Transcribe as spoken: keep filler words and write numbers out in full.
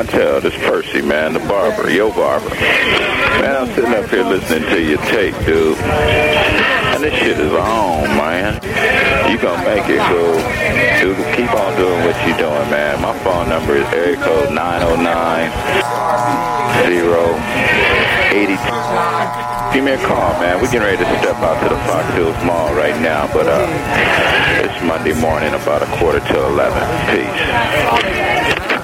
Montel. This Percy, man, the barber, yo barber. Man, I'm sitting up here listening to your tape, dude. And this shit is on, man. You gonna make it, cool. Dude, keep on doing what you doing, man. My phone number is area code nine oh nine, zero, eighty-two. Give me a call, man. We're getting ready to step out to the Fox Hills Mall right now, but uh, it's Monday morning, about a quarter to eleven. Peace.